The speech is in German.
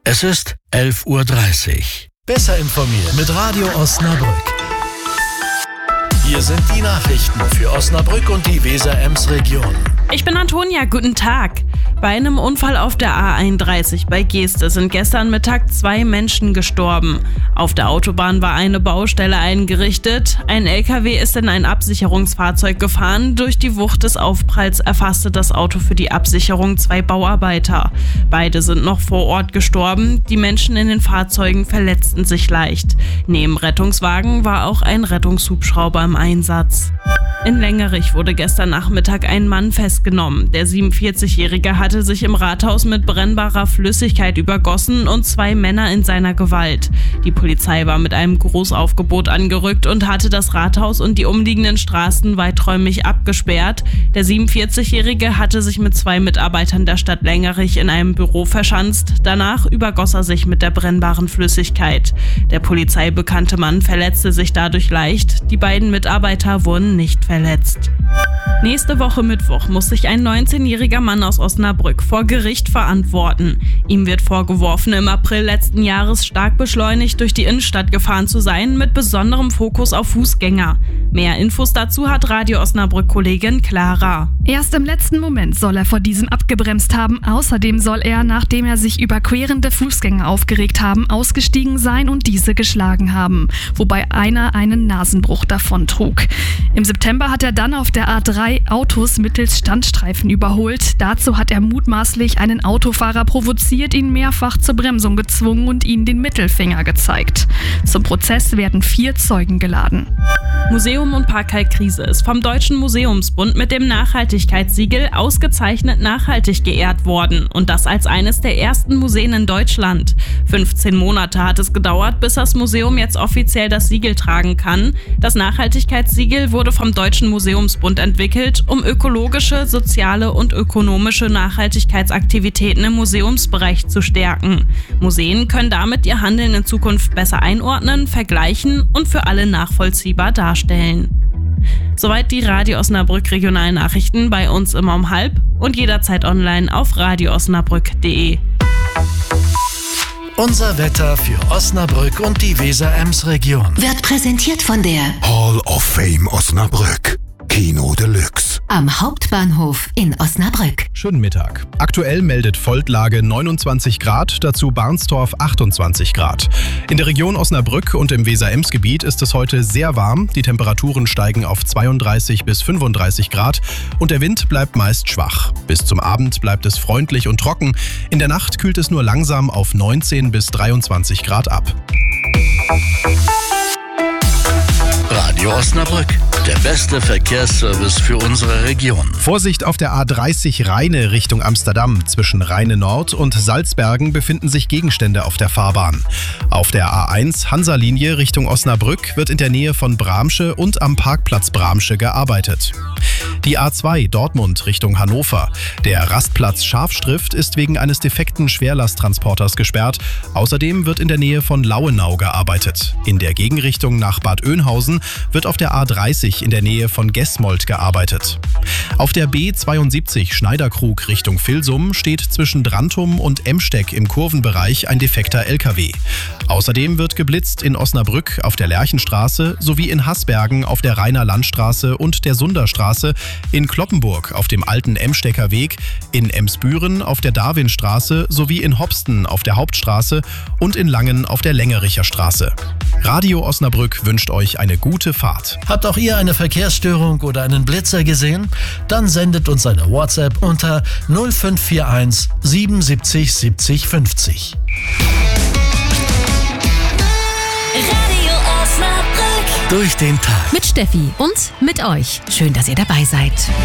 Es ist 11:30 Uhr. Besser informiert mit Radio Osnabrück. Hier sind die Nachrichten für Osnabrück und die Weser-Ems-Region. Ich bin Antonia, guten Tag. Bei einem Unfall auf der A31 bei Geeste sind gestern Mittag 2 Menschen gestorben. Auf der Autobahn war eine Baustelle eingerichtet. Ein LKW ist in ein Absicherungsfahrzeug gefahren. Durch die Wucht des Aufpralls erfasste das Auto für die Absicherung 2 Bauarbeiter. Beide sind noch vor Ort gestorben. Die Menschen in den Fahrzeugen verletzten sich leicht. Neben Rettungswagen war auch ein Rettungshubschrauber im Einsatz. In Lengerich wurde gestern Nachmittag ein Mann festgenommen. Der 47-Jährige hatte sich im Rathaus mit brennbarer Flüssigkeit übergossen und 2 Männer in seiner Gewalt. Die Polizei war mit einem Großaufgebot angerückt und hatte das Rathaus und die umliegenden Straßen weiträumig abgesperrt. Der 47-Jährige hatte sich mit 2 Mitarbeitern der Stadt Lengerich in einem Büro verschanzt. Danach übergoss er sich mit der brennbaren Flüssigkeit. Der polizeibekannte Mann verletzte sich dadurch leicht. Die beiden Mitarbeiter wurden nicht verletzt. Nächste Woche Mittwoch muss sich ein 19-jähriger Mann aus Osnabrück vor Gericht verantworten. Ihm wird vorgeworfen, im April letzten Jahres stark beschleunigt durch die Innenstadt gefahren zu sein, mit besonderem Fokus auf Fußgänger. Mehr Infos dazu hat Radio Osnabrück-Kollegin Clara. Erst im letzten Moment soll er vor diesem abgebremst haben. Außerdem soll er, nachdem er sich über querende Fußgänger aufgeregt haben, ausgestiegen sein und diese geschlagen haben, wobei einer einen Nasenbruch davontrug. Im September hat er dann auf der A3 Autos mittels Standstreifen überholt. Dazu hat er mutmaßlich einen Autofahrer provoziert, ihn mehrfach zur Bremsung gezwungen und ihm den Mittelfinger gezeigt. Zum Prozess werden 4 Zeugen geladen. Museum und Parkkalkrise ist vom Deutschen Museumsbund mit dem Nachhaltigkeitssiegel ausgezeichnet nachhaltig geehrt worden und das als eines der ersten Museen in Deutschland. 15 Monate hat es gedauert, bis das Museum jetzt offiziell das Siegel tragen kann. Das Nachhaltigkeitssiegel wurde vom Deutschen Museumsbund entwickelt, um ökologische, soziale und ökonomische Nachhaltigkeitsaktivitäten im Museumsbereich zu stärken. Museen können damit ihr Handeln in Zukunft besser einordnen, vergleichen und für alle nachvollziehbar darstellen. Soweit die Radio Osnabrück regionalen Nachrichten, bei uns immer um 12:30 und jederzeit online auf radioosnabrück.de. Unser Wetter für Osnabrück und die Weser-Ems-Region Wird präsentiert von der Hall of Fame Osnabrück. Kino Deluxe. am Hauptbahnhof in Osnabrück. Schönen Mittag. Aktuell meldet Voltlage 29 Grad, dazu Barnstorf 28 Grad. In der Region Osnabrück und im Weser-Ems-Gebiet ist es heute sehr warm. Die Temperaturen steigen auf 32 bis 35 Grad und der Wind bleibt meist schwach. Bis zum Abend bleibt es freundlich und trocken. In der Nacht kühlt es nur langsam auf 19 bis 23 Grad ab. Radio Osnabrück, der beste Verkehrsservice für unsere Region. Vorsicht auf der A30 Rheine Richtung Amsterdam. Zwischen Rheine Nord und Salzbergen befinden sich Gegenstände auf der Fahrbahn. Auf der A1 Hansa-Linie Richtung Osnabrück wird in der Nähe von Bramsche und am Parkplatz Bramsche gearbeitet. Die A2 Dortmund Richtung Hannover. Der Rastplatz Scharfstrift ist wegen eines defekten Schwerlasttransporters gesperrt. Außerdem wird in der Nähe von Lauenau gearbeitet. In der Gegenrichtung nach Bad Oeynhausen wird auf der A30 in der Nähe von Gesmold gearbeitet. Auf der B72 Schneiderkrug Richtung Vilsum steht zwischen Drantum und Emsteck im Kurvenbereich ein defekter LKW. Außerdem wird geblitzt in Osnabrück auf der Lerchenstraße sowie in Haßbergen auf der Rainer Landstraße und der Sunderstraße, in Kloppenburg auf dem alten Emstecker Weg, in Emsbüren auf der Darwinstraße sowie in Hopsten auf der Hauptstraße und in Langen auf der Längericher Straße. Radio Osnabrück wünscht euch eine gute Fahrt. Habt auch ihr eine Verkehrsstörung oder einen Blitzer gesehen? Dann sendet uns eine WhatsApp unter 0541 77 70 50. Radio Osnabrück. Durch den Tag. Mit Steffi und mit euch. Schön, dass ihr dabei seid.